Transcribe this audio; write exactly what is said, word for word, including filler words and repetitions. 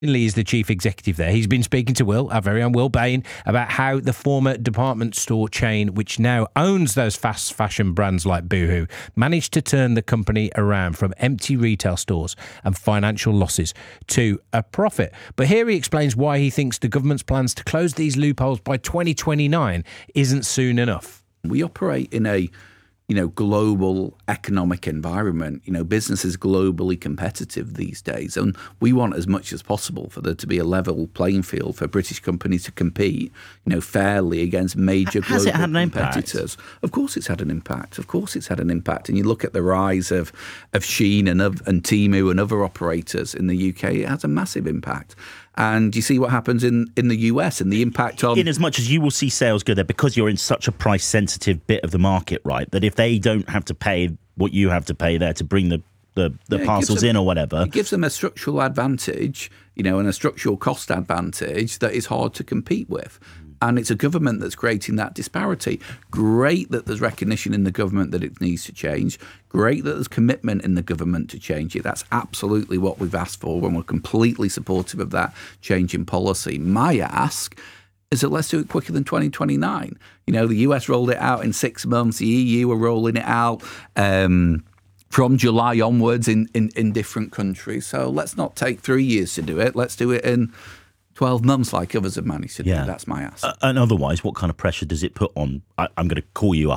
Lee is the chief executive there. He's been speaking to Will, our very own Will Bain, about how the former department store chain, which now owns those fast fashion brands like Boohoo, managed to turn the company around from empty retail stores and financial losses to a profit. But here he explains why he thinks the government's plans to close these loopholes by twenty twenty-nine isn't soon enough. We operate in a you know, global economic environment. You know, business is globally competitive these days, and we want as much as possible for there to be a level playing field for British companies to compete, you know, fairly against major Has global it had an competitors. Impact? Of course, it's had an impact. Of course, it's had an impact. And you look at the rise of of Shein and of, and Temu and other operators in the U K, it has a massive impact. And you see what happens in, in the U S and the impact on... In as much as you will see sales go there because you're in such a price-sensitive bit of the market, right, that if they don't have to pay what you have to pay there to bring the, the, the yeah, parcels them, in or whatever... It gives them a structural advantage, you know, and a structural cost advantage that is hard to compete with. And it's a government that's creating that disparity. Great that there's recognition in the government that it needs to change. Great that there's commitment in the government to change it. That's absolutely what we've asked for, and we're completely supportive of that change in policy. My ask is that let's do it quicker than twenty twenty-nine. You know, the U S rolled it out in six months. The E U are rolling it out um, from July onwards in, in, in different countries. So let's not take three years to do it. Let's do it in twelve months like others have managed to do. Yeah. That's my ask. Uh, and otherwise, what kind of pressure does it put on, I, I'm going to call you up